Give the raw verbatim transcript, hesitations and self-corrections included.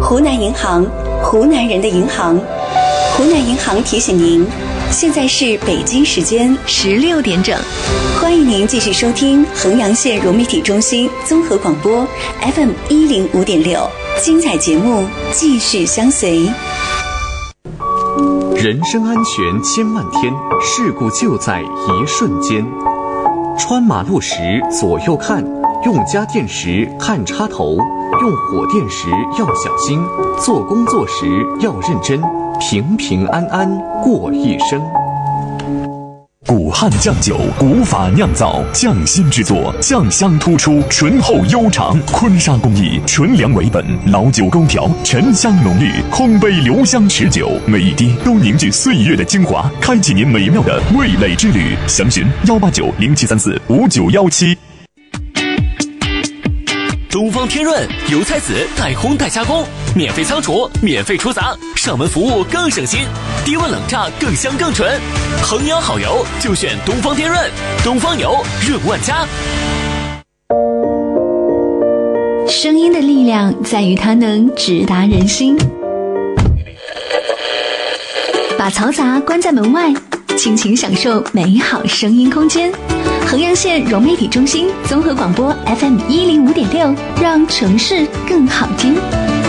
湖南银行，湖南人的银行。湖南银行提醒您，现在是北京时间十六点整，欢迎您继续收听衡阳县融媒体中心综合广播 F M 一零五点六，精彩节目继续相随。 人身安全千万天，事故就在一瞬间。穿马路时左右看，用家电时看插头，用火电时要小心，做工作时要认真，平平安安过一生。 古汉酱酒，古法酿造，匠心制作，酱香突出，醇厚悠长。坤沙工艺，纯粮为本，老酒勾调，沉香浓郁，烘焙留香持久，每一滴都凝聚岁月的精华，开启您美妙的味蕾之旅。详询幺八九零七三四五九幺七。 东方天润油菜籽带烘带加工，免费仓储，免费出杂，上门服务更省心，低温冷榨更香更纯。衡阳好油就选东方天润，东方油润万家。 声音的力量在于它能直达人心。把嘈杂关在门外，尽情享受美好声音空间。衡阳县融媒体中心综合广播 F M 一零五点六，让城市更好听。